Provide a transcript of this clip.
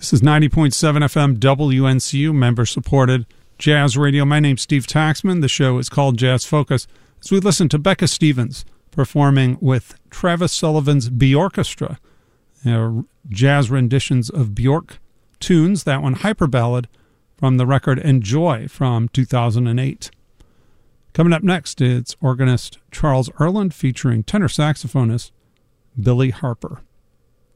This is 90.7 FM WNCU, member-supported jazz radio. My name's Steve Taxman. The show is called Jazz Focus. As we listen to Becca Stevens performing with Travis Sullivan's Bjorkestra, jazz renditions of Bjork tunes, that one Hyper Ballad from the record Enjoy from 2008. Coming up next, it's organist Charles Earland featuring tenor saxophonist Billy Harper.